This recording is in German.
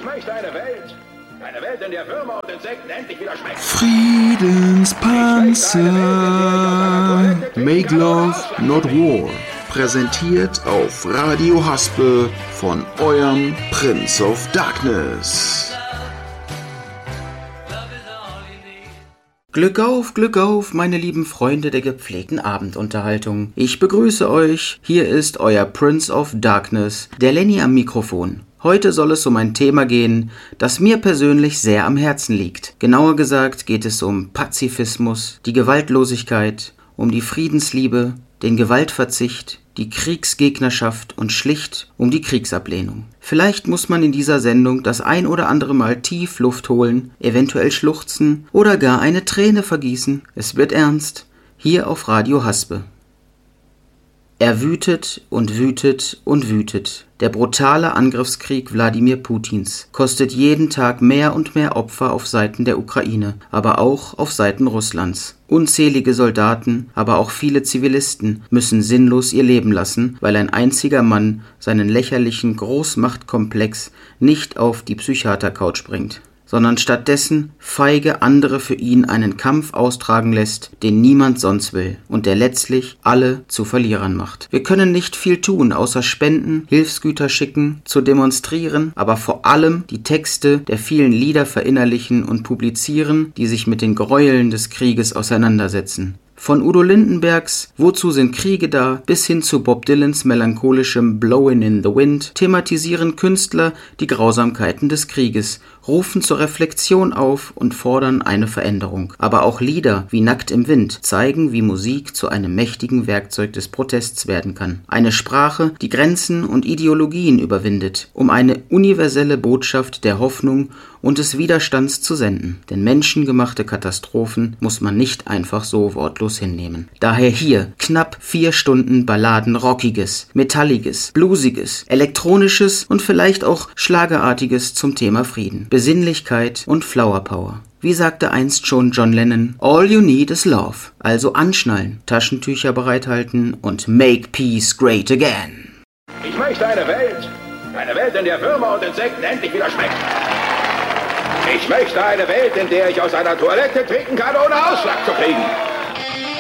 möchte eine Welt, in der Würmer und Insekten endlich wieder schmecken. Friedenspanzer, make love, not war. Präsentiert auf Radio Haspel von eurem Prince of Darkness. Glück auf, meine lieben Freunde der gepflegten Abendunterhaltung. Ich begrüße euch. Hier ist euer Prince of Darkness, der Lenny am Mikrofon. Heute soll es um ein Thema gehen, das mir persönlich sehr am Herzen liegt. Genauer gesagt geht es um Pazifismus, die Gewaltlosigkeit, um die Friedensliebe, den Gewaltverzicht, die Kriegsgegnerschaft und schlicht um die Kriegsablehnung. Vielleicht muss man in dieser Sendung das ein oder andere Mal tief Luft holen, eventuell schluchzen oder gar eine Träne vergießen. Es wird ernst, hier auf Radio Haspe. Er wütet und wütet und wütet. Der brutale Angriffskrieg Wladimir Putins kostet jeden Tag mehr und mehr Opfer auf Seiten der Ukraine, aber auch auf Seiten Russlands. Unzählige Soldaten, aber auch viele Zivilisten müssen sinnlos ihr Leben lassen, weil ein einziger Mann seinen lächerlichen Großmachtkomplex nicht auf die Psychiater-Couch bringt, sondern stattdessen feige andere für ihn einen Kampf austragen lässt, den niemand sonst will und der letztlich alle zu Verlierern macht. Wir können nicht viel tun, außer spenden, Hilfsgüter schicken, zu demonstrieren, aber vor allem die Texte der vielen Lieder verinnerlichen und publizieren, die sich mit den Gräueln des Krieges auseinandersetzen. Von Udo Lindenbergs Wozu sind Kriege da? Bis hin zu Bob Dylans melancholischem Blowin' in the Wind thematisieren Künstler die Grausamkeiten des Krieges, rufen zur Reflexion auf und fordern eine Veränderung. Aber auch Lieder wie Nackt im Wind zeigen, wie Musik zu einem mächtigen Werkzeug des Protests werden kann. Eine Sprache, die Grenzen und Ideologien überwindet, um eine universelle Botschaft der Hoffnung und des Widerstands zu senden. Denn menschengemachte Katastrophen muss man nicht einfach so wortlos hinnehmen. Daher hier knapp 4 Stunden Balladen-Rockiges, Metalliges, Bluesiges, Elektronisches und vielleicht auch Schlagerartiges zum Thema Frieden, Besinnlichkeit und Flower Power. Wie sagte einst schon John Lennon, all you need is love. Also anschnallen, Taschentücher bereithalten und make peace great again. Ich möchte eine Welt, in der Würmer und Insekten endlich wieder schmecken. Ich möchte eine Welt, in der ich aus einer Toilette trinken kann, ohne Ausschlag zu kriegen.